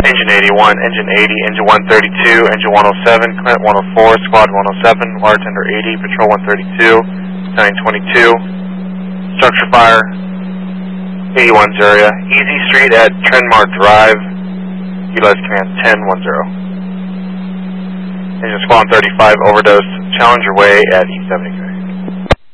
Engine 81, Engine 80, Engine 132, Engine 107, Clint 104, Squad 107, Bartender 80, Patrol 132, 922, Structure Fire 81 Area, Easy Street at Trendmark Drive, utilize command 1010. Engine Squad 35, Overdose, Challenger Way at E70.